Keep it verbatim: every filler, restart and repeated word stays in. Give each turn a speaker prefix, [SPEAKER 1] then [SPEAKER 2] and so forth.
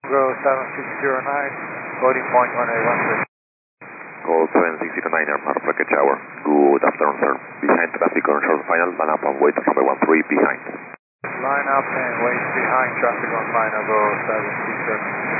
[SPEAKER 1] Go seven six zero nine, loading point one eight one three.
[SPEAKER 2] Go seven six zero nine, Airport Wreckage Tower. Good afternoon, sir. Behind traffic on short final, line up and wait runway one three behind.
[SPEAKER 1] Line up and wait behind traffic on final, go seven six zero nine.